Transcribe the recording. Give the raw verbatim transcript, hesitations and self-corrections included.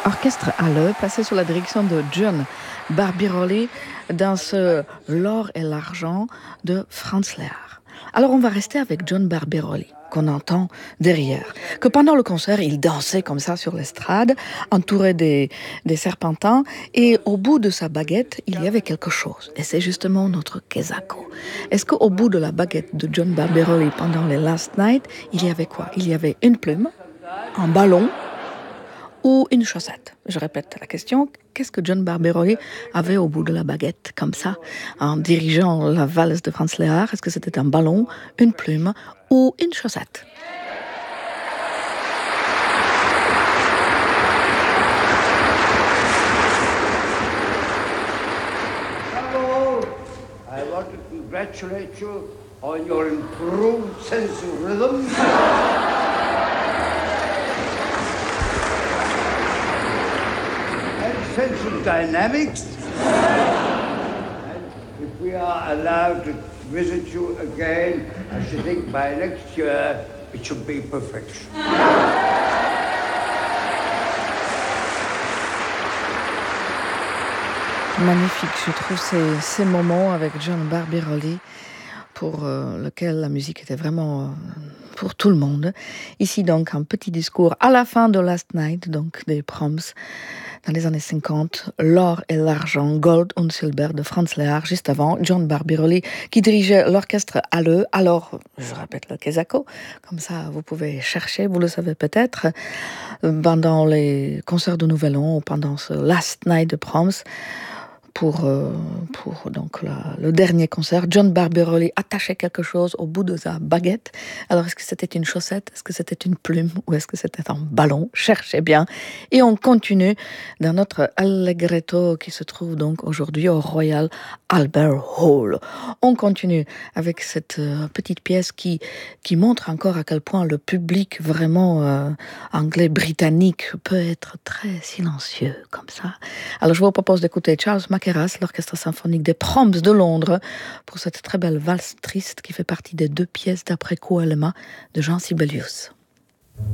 Orchestre Halle, passé sous la direction de John Barbirolli dans ce L'or et l'argent de Franz Lehár. Alors on va rester avec John Barbirolli, qu'on entend derrière, que pendant le concert, il dansait comme ça sur l'estrade, entouré des, des serpentins, et au bout de sa baguette, il y avait quelque chose. Et c'est justement notre Kezako. Est-ce qu'au bout de la baguette de John Barbirolli pendant les Last Night, il y avait quoi? Il y avait une plume, un ballon, ou une chaussette. Je répète la question, qu'est-ce que John Barbirolli avait au bout de la baguette, comme ça, en dirigeant la valse de Franz Lehár? Est-ce que c'était un ballon, une plume ou une chaussette? Hello, I want to congratulate you on your improved sense of rhythm. Sense of dynamics. And if we are allowed to visit you again, I should think by next year it should be perfection. Magnifique, je trouve ces, ces moments avec John Barbirolli pour euh, lequel la musique était vraiment euh, pour tout le monde. Ici donc un petit discours à la fin de Last Night, donc des Proms dans les années cinquante, L'or et l'argent, Gold und Silber de Franz Lehár, juste avant John Barbirolli qui dirigeait l'orchestre Halle. Alors, je répète le Kezako, comme ça vous pouvez chercher, vous le savez peut-être, pendant les concerts de Nouvel An ou pendant ce Last Night de Proms. Pour, euh, pour donc la, le dernier concert, John Barbirolli attachait quelque chose au bout de sa baguette. Alors, est-ce que c'était une chaussette? Est-ce que c'était une plume? Ou est-ce que c'était un ballon? Cherchez bien. Et on continue dans notre Allegretto qui se trouve donc aujourd'hui au Royal Albert Hall. On continue avec cette euh, petite pièce qui, qui montre encore à quel point le public vraiment euh, anglais-britannique peut être très silencieux comme ça. Alors, je vous propose d'écouter Charles Mackerras, l'orchestre symphonique des Proms de Londres, pour cette très belle valse triste qui fait partie des deux pièces d'après Kuolema de Jean Sibelius.